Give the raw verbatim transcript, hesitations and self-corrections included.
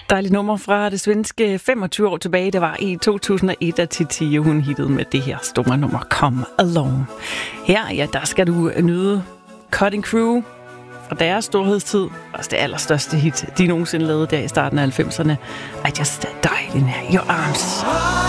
Dejligt nummer fra det svenske femogtyve år tilbage. Det var i to tusind og et, at Titi hun hittede med det her store nummer Come Along. Her, ja, der skal du nyde Cutting Crew fra deres storhedstid. Også det allerstørste hit, de nogensinde lavede der i starten af halvfemserne. I Just Died in Your Arms.